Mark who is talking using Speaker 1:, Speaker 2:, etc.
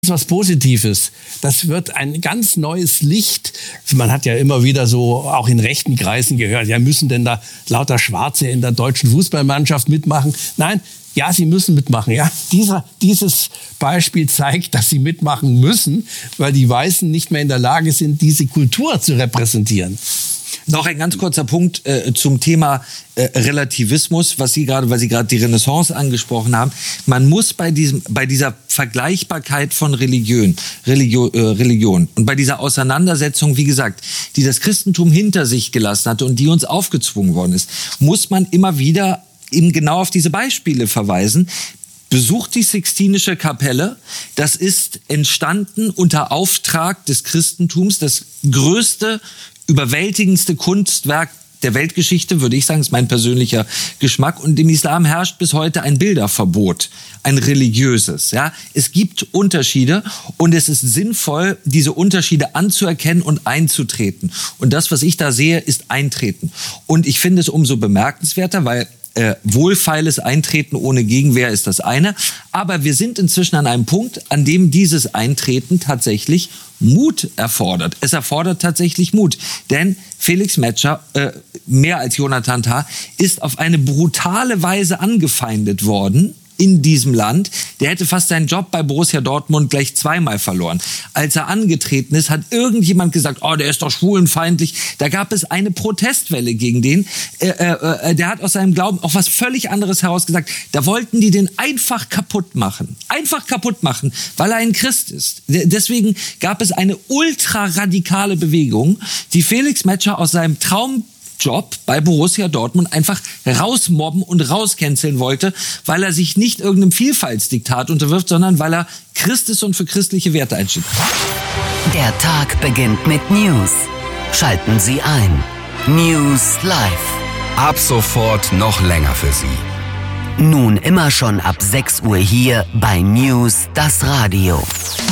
Speaker 1: was Positives. Das wird ein ganz neues Licht. Man hat ja immer wieder so auch in rechten Kreisen gehört, ja, müssen denn da lauter Schwarze in der deutschen Fußballmannschaft mitmachen? Nein, ja, sie müssen mitmachen. Ja, dieses Beispiel zeigt, dass sie mitmachen müssen, weil die Weißen nicht mehr in der Lage sind, diese Kultur zu repräsentieren.
Speaker 2: Noch ein ganz kurzer Punkt zum Thema Relativismus, weil Sie gerade die Renaissance angesprochen haben. Man muss bei dieser Vergleichbarkeit von Religion und bei dieser Auseinandersetzung, wie gesagt, die das Christentum hinter sich gelassen hatte und die uns aufgezwungen worden ist, muss man immer wieder eben genau auf diese Beispiele verweisen. Besucht die Sixtinische Kapelle. Das ist entstanden unter Auftrag des Christentums, das größte, überwältigendste Kunstwerk der Weltgeschichte, würde ich sagen, ist mein persönlicher Geschmack. Und im Islam herrscht bis heute ein Bilderverbot, ein religiöses. Ja, es gibt Unterschiede und es ist sinnvoll, diese Unterschiede anzuerkennen und einzutreten. Und das, was ich da sehe, ist Eintreten. Und ich finde es umso bemerkenswerter, weil wohlfeiles Eintreten ohne Gegenwehr ist das eine. Aber wir sind inzwischen an einem Punkt, an dem dieses Eintreten tatsächlich Mut erfordert. Es erfordert tatsächlich Mut. Denn Felix Metscher, mehr als Jonathan Tah, ist auf eine brutale Weise angefeindet worden in diesem Land. Der hätte fast seinen Job bei Borussia Dortmund gleich zweimal verloren. Als er angetreten ist, hat irgendjemand gesagt, oh, der ist doch schwulenfeindlich. Da gab es eine Protestwelle gegen den. Der hat aus seinem Glauben auch was völlig anderes herausgesagt. Da wollten die den einfach kaputt machen. Einfach kaputt machen, weil er ein Christ ist. Deswegen gab es eine ultraradikale Bewegung, die Felix Metscher aus seinem Traumjob bei Borussia Dortmund einfach rausmobben und rauscanceln wollte, weil er sich nicht irgendeinem Vielfaltsdiktat unterwirft, sondern weil er Christ ist und für christliche Werte einsteht.
Speaker 3: Der Tag beginnt mit News. Schalten Sie ein. News Live.
Speaker 4: Ab sofort noch länger für Sie.
Speaker 3: Nun immer schon ab 6 Uhr hier bei News, das Radio.